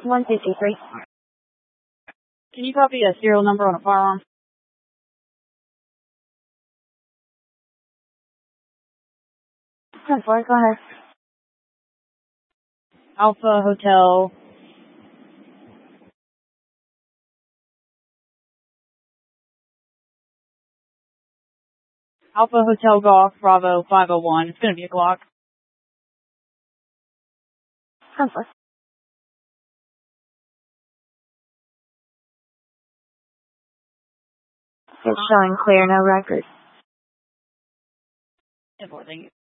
153. Can you copy a serial number on a firearm? 10-4, go ahead. Alpha Hotel. Alpha Hotel Golf, Bravo 501. It's going to be a Glock. 10-4. It's showing clear, no record. 10-4, thank you.